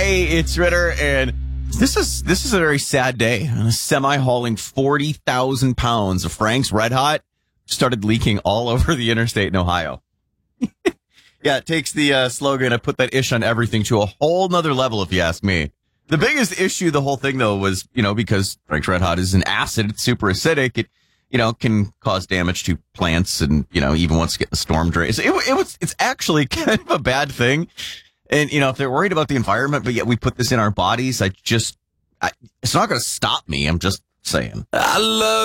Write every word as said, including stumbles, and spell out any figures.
Hey, it's Ritter, and this is this is a very sad day. A semi hauling forty thousand pounds of Frank's Red Hot started leaking all over the interstate in Ohio. Yeah, it takes the uh, slogan, I put that ish on everything, to a whole nother level, if you ask me. The biggest issue, the whole thing, though, was, you know, because Frank's Red Hot is an acid, it's super acidic, it, you know, can cause damage to plants and, you know, even once you get the storm drains. It, it was, it's actually kind of a bad thing. And, you know, if they're worried about the environment, but yet we put this in our bodies, I just, I, it's not going to stop me. I'm just saying. I love